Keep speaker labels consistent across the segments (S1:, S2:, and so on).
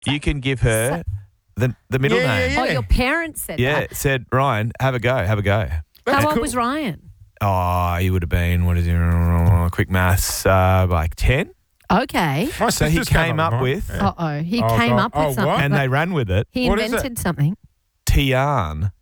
S1: you can give her the middle name.
S2: Oh, your parents said
S1: Yeah,
S2: that.
S1: said, Ryan, have a go.
S2: How old was Ryan?
S1: Oh, he would have been, quick maths, like 10.
S2: Okay.
S1: So he came up with,
S2: Uh-oh. He came up with something.
S1: and they ran with it,
S2: He
S3: What is
S2: invented something.
S1: Tian.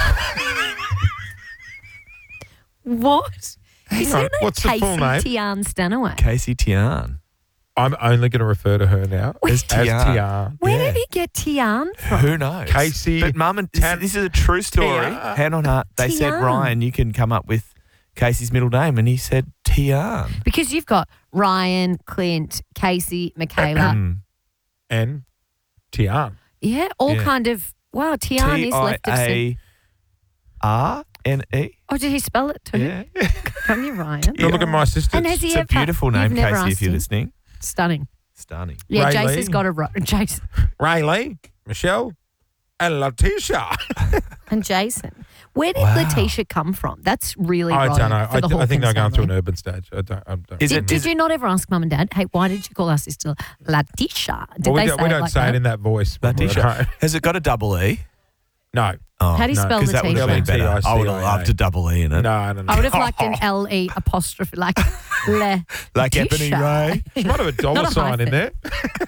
S2: What? Is her name
S3: what's the full name?
S2: Casey Tian Stanaway?
S1: Casey Tian.
S3: I'm only going to refer to her now
S1: As Tian.
S3: Tian.
S2: Where did he get Tian from?
S1: Who knows?
S3: Casey
S1: But Mum and this is a true story.
S3: Tian.
S1: Hand on heart. They said,
S2: Tian.
S1: Ryan, you can come up with Casey's middle name. And he said, Tian.
S2: Because you've got Ryan, Clint, Casey, Michaela.
S3: and Tian.
S2: Yeah, all
S1: Yeah.
S2: kind of, wow, Tian is left of center.
S1: Tiarne.
S2: Oh, did he spell it too?
S1: Yeah.
S2: Can you, Ryan?
S3: Go look at my sister.
S2: And has he
S1: It's a
S2: ever-
S1: beautiful name,
S2: you've never
S1: Casey, if
S2: asked
S1: you're
S2: him?
S1: listening.
S2: Stunning.
S1: Stunning.
S2: Yeah,
S3: Ray
S2: Jason's
S3: Lee.
S2: got a Jason
S3: Riley, Michelle, and Letitia.
S2: and Jason. Where did
S1: Wow.
S2: Letitia come from? That's really
S3: I
S2: rogue
S3: don't know.
S2: for the
S3: I think
S2: Hawkins
S3: they're going through an
S2: family.
S3: urban stage. I don't.
S1: Is
S2: Did,
S1: it?
S2: did you not ever ask Mum and Dad, hey, why did you call our sister Letitia? Did
S3: Well, we
S2: they
S3: don't, we don't
S2: like
S3: say
S2: that?
S3: it in that voice. when we're at
S1: Letitia.
S3: home.
S1: Has it got a double E?
S3: No.
S1: Oh,
S2: How do you spell
S1: because that would have been
S2: Letitia?
S1: better. I would have
S3: L-E-T-I-C-I-A.
S1: loved a double E in it.
S3: No.
S2: I would have liked an L-E apostrophe, like Le.
S1: Like Ebony Ray.
S3: She might have a dollar
S2: Not a
S3: sign in there.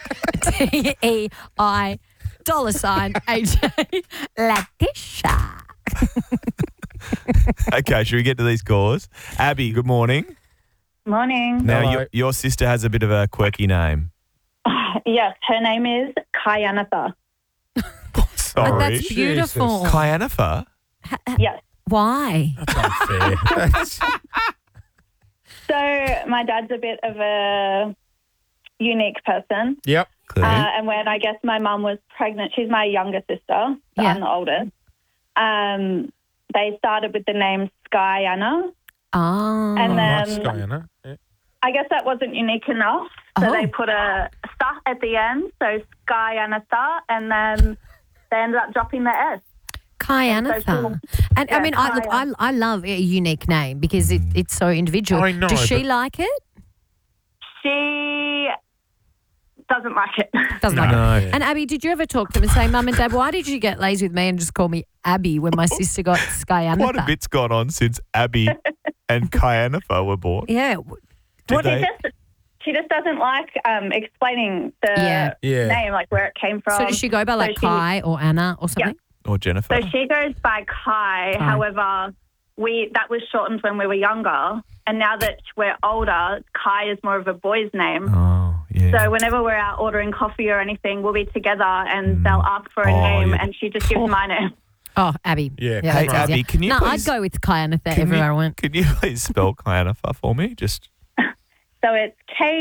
S2: T-E-I $sign A-J. Letitia.
S1: Okay, should we get to these calls? Abby, good morning.
S4: Morning.
S1: Now,
S3: Hello.
S1: your sister has a bit of a quirky name.
S4: Yes, her name is Kyanatha.
S1: Sorry.
S2: But that's beautiful.
S1: Kyanifer?
S4: Yes.
S2: Why?
S3: That's unfair. That's-
S4: So my dad's a bit of a unique person.
S3: yep.
S1: Clearly.
S4: And when I guess my mum was pregnant, she's my younger sister, so
S2: Yeah.
S4: I'm the oldest. They started with the name Skyana.
S2: Oh.
S4: And
S3: Nice,
S4: then
S3: Diana. Yeah.
S4: I guess that wasn't unique enough. So
S2: Oh.
S4: they put a star at the end, so Skyanatha, and then they ended up dropping the S.
S2: Kyanatha. And I
S4: Yeah,
S2: mean, I love a unique name because it's so individual.
S3: I know,
S2: Does she
S3: but-
S2: like it?
S4: She doesn't like it.
S2: Doesn't
S3: No.
S2: like it.
S3: No.
S2: And Abby, did you ever talk to them and say, Mum and Dad, why did you get lazy with me and just call me Abby when my sister got Skyanatha?
S1: Quite a bit's gone on since Abby and Kyanifer were born.
S2: Yeah.
S4: Well,
S1: they-
S4: she just doesn't like explaining the
S3: Yeah.
S4: name, like where it came from.
S2: So does she go by like
S4: So she-
S2: Kai or Anna or something?
S1: Or Jennifer.
S4: So she goes by Kai. However, that was shortened when we were younger, and now that we're older, Kai is more of a boy's name.
S1: Oh, yeah.
S4: So whenever we're out ordering coffee or anything, we'll be together and they'll ask for a
S1: Oh,
S4: name,
S1: yeah.
S4: and she just gives my name.
S2: Oh, Abby.
S3: Yeah.
S1: Hey,
S2: that's
S1: Abby,
S2: easier.
S1: can you
S2: No,
S1: please-
S2: I'd go with Kyanatha
S1: Can
S2: everywhere I
S1: you,
S2: went.
S1: can you please spell Kyanifer for me? Just
S4: So it's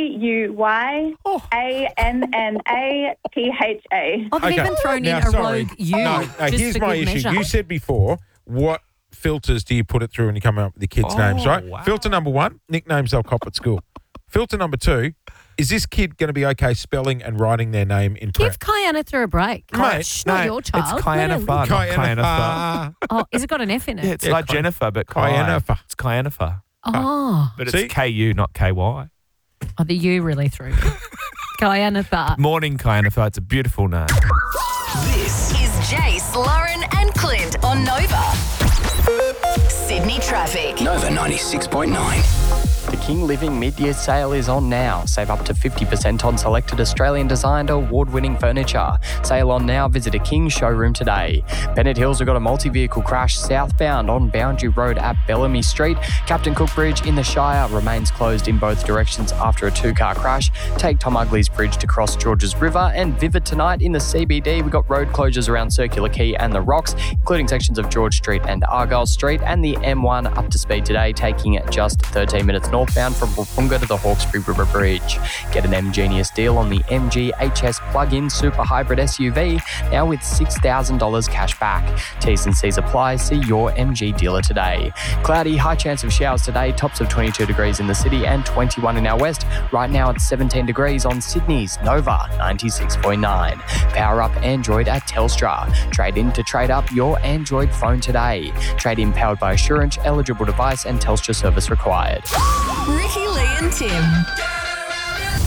S4: KUYANNATHA.
S2: Oh, they've even thrown in a rogue U.
S3: No,
S2: just
S3: here's
S2: for
S3: my
S2: good
S3: issue.
S2: measure.
S3: You said before, what filters do you put it through when you come up with the kids' names, right?
S1: wow.
S3: Filter number 1, nicknames they'll cop at school. Filter number 2, is this kid going to be okay spelling and writing their name in
S2: Give
S3: print?
S2: Kyanatha a break.
S3: Mate,
S2: Shh, not your child.
S1: It's Kyanifer, not Kyanifer.
S2: Oh, has it got an F in it?
S1: Yeah, it's
S3: Yeah,
S1: like Jennifer, but Kai.
S3: Kyanifer.
S1: It's Kyanifer.
S2: Oh.
S1: But
S3: See?
S1: it's KU, not KY.
S2: Oh, the U really threw me. Kyanatha.
S1: Morning, Kyanifer. It's a beautiful name.
S5: This is Jace, Lauren, and Clint on Nova. Sydney traffic.
S6: Nova 96.9.
S7: The King Living mid-year sale is on now. Save up to 50% on selected Australian-designed award-winning furniture. Sale on now. Visit a King showroom today. Bennett Hills have got a multi-vehicle crash southbound on Boundary Road at Bellamy Street. Captain Cook Bridge in the Shire remains closed in both directions after a two-car crash. Take Tom Ugley's Bridge to cross Georges River. And Vivid tonight in the CBD. We've got road closures around Circular Quay and the Rocks, including sections of George Street and Argyle Street. And the M1 up to speed today, taking just 13 minutes northbound from Wapunga to the Hawkesbury River Bridge. Get an M-Genius deal on the MG HS plug-in super hybrid SUV, now with $6,000 cash back. T's and C's apply. See your MG dealer today. Cloudy, high chance of showers today, tops of 22 degrees in the city and 21 in our west. Right now it's 17 degrees on Sydney's Nova 96.9. Power up Android at Telstra. Trade in to trade up your Android phone today. Trade in powered by Assurance, eligible device and Telstra service required.
S5: Ricky, Lee, and Tim.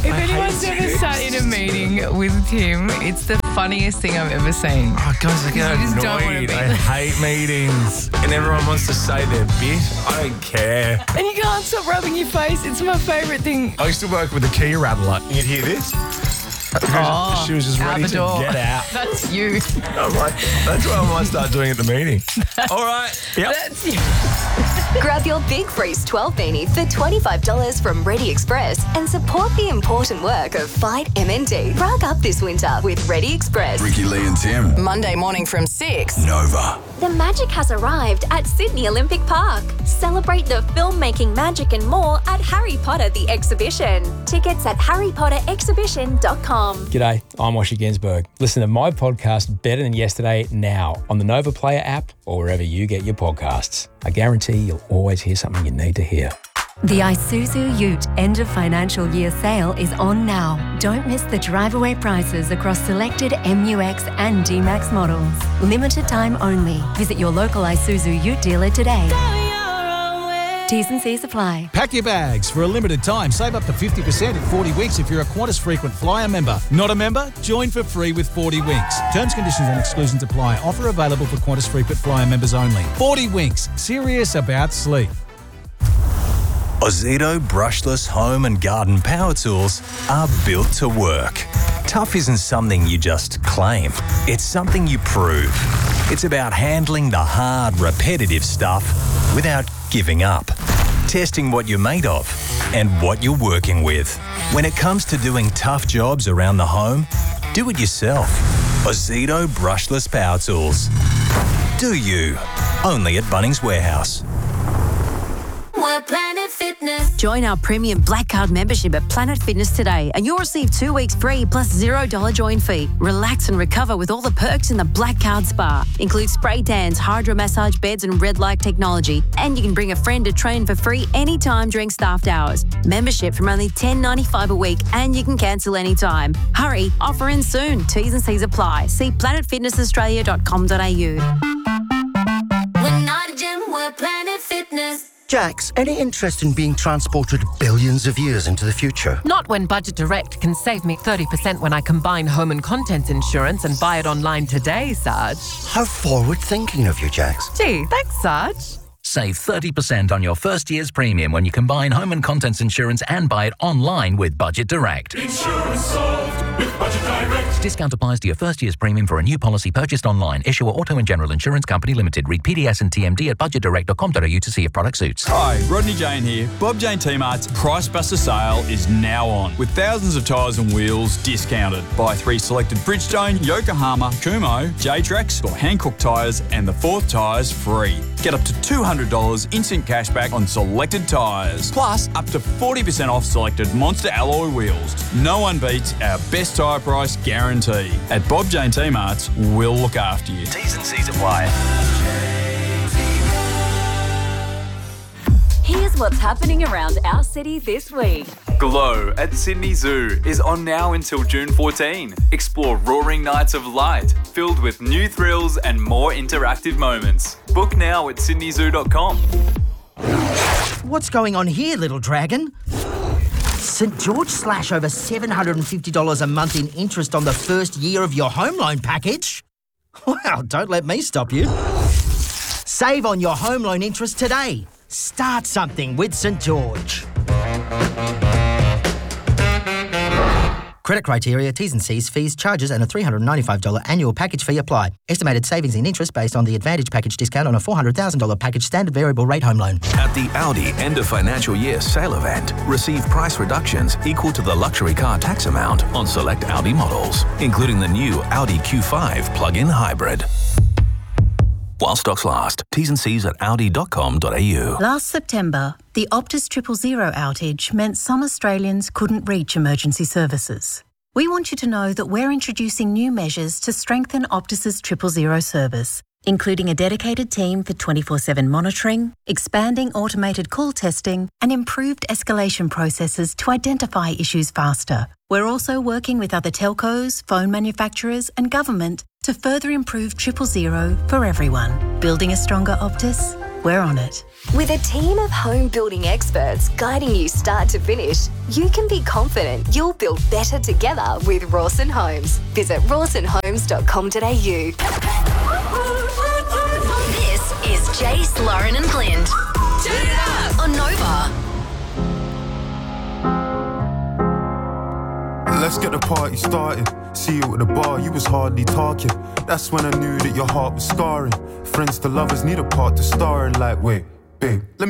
S8: If anyone's ever sat in a meeting with Tim, it's the funniest thing I've ever seen.
S1: Oh, guys, I get
S8: You just don't wanna
S1: annoyed.
S8: be
S1: I
S8: there.
S1: hate meetings. And everyone wants to say their bit. I don't care.
S8: And you can't stop rubbing your face. It's my favourite thing.
S1: I used to work with a key rattler. You'd hear this. She was just
S8: out
S1: ready
S8: the
S1: to
S8: door.
S1: get out.
S8: That's you.
S1: I'm like, that's what I might start doing at the meeting. All right. Yep.
S8: That's you.
S5: Grab your Big Freeze 12 beanie for $25 from Ready Express and support the important work of Fight MND. Rug up this winter with Ready Express.
S6: Ricky, Lee and Tim.
S5: Monday morning from 6.
S6: Nova.
S9: The magic has arrived at Sydney Olympic Park. Celebrate the filmmaking magic and more at Harry Potter The Exhibition. Tickets at harrypotterexhibition.com.
S10: G'day, I'm Washy Ginsberg. Listen to my podcast Better Than Yesterday now on the Nova Player app or wherever you get your podcasts. I guarantee you'll always hear something you need to hear.
S11: The Isuzu Ute end of financial year sale is on now. Don't miss the drive-away prices across selected MUX and D-Max models. Limited time only. Visit your local Isuzu Ute dealer today. T's and C's apply.
S12: Pack your bags for a limited time. Save up to 50% at 40 Winks if you're a Qantas Frequent Flyer member. Not a member? Join for free with 40 Winks. Terms, conditions and exclusions apply. Offer available for Qantas Frequent Flyer members only. 40 Winks. Serious about sleep.
S13: Ozito brushless home and garden power tools are built to work. Tough isn't something you just claim. It's something you prove. It's about handling the hard, repetitive stuff without giving up. Testing what you're made of and what you're working with. When it comes to doing tough jobs around the home, do it yourself. Ozito brushless power tools. Do you? Only at Bunnings Warehouse.
S9: Planet Fitness.
S14: Join our premium Black Card membership at Planet Fitness today and you'll receive 2 weeks free plus $0 join fee. Relax and recover with all the perks in the Black Card Spa. Includes spray tans, hydro massage beds and red light technology. And you can bring a friend to train for free anytime during staffed hours. Membership from only $10.95 a week and you can cancel anytime. Hurry, offer ends soon. T's and C's apply. See planetfitnessaustralia.com.au.
S9: We're not a gym, we're Planet Fitness.
S15: Jax, any interest in being transported billions of years into the future?
S16: Not when Budget Direct can save me 30% when I combine home and contents insurance and buy it online today, Sarge.
S15: How forward-thinking of you, Jax.
S16: Gee, thanks, Sarge.
S17: Save 30% on your first year's premium when you combine home and contents insurance and buy it online with Budget Direct.
S18: Insurance solved with Budget Direct.
S17: Discount applies to your first year's premium for a new policy purchased online. Issuer Auto and General Insurance Company Limited. Read PDS and TMD at budgetdirect.com.au to see if product suits.
S19: Hi, Rodney Jane here. Bob Jane T-Mart's Price Buster sale is now on with thousands of tyres and wheels discounted. Buy 3 selected Bridgestone, Yokohama, Kumho, J-Trax or Hankook tyres and the 4th tyres free. Get up to $200 instant cashback on selected tyres. Plus, up to 40% off selected Monster alloy wheels. No one beats our best tyre price guarantee. At Bob Jane T-Mart's, we'll look after you.
S17: T's and C's apply.
S9: Here's what's happening around our city this week.
S20: Glow at Sydney Zoo is on now until June 14. Explore roaring nights of light, filled with new thrills and more interactive moments. Book now at sydneyzoo.com.
S21: What's going on here, little dragon? St George slash over $750 a month in interest on the first year of your home loan package? Wow, don't let me stop you. Save on your home loan interest today. Start something with St George. Credit criteria, T's and C's, fees, charges and a $395 annual package fee apply. Estimated savings in interest based on the Advantage package discount on a $400,000 package standard variable rate home loan.
S22: At the Audi end of financial year sale event, receive price reductions equal to the luxury car tax amount on select Audi models, including the new Audi Q5 plug-in hybrid. While stocks last. T's and C's at audi.com.au.
S23: Last September, the Optus 000 outage meant some Australians couldn't reach emergency services. We want you to know that we're introducing new measures to strengthen Optus's 000 service, including a dedicated team for 24/7 monitoring, expanding automated call testing, and improved escalation processes to identify issues faster. We're also working with other telcos, phone manufacturers, and government to further improve 000 for everyone. Building a stronger Optus, we're on it.
S5: With a team of home building experts guiding you start to finish, you can be confident you'll build better together with Rawson Homes. Visit rawsonhomes.com.au.
S9: This is Jace, Lauren and Clint. Turn it up on Nova.
S2: Let's get the party started. See you at the bar, you was hardly talking. That's when I knew that your heart was scarring. Friends to lovers need a part to star in. Like, wait, babe, let me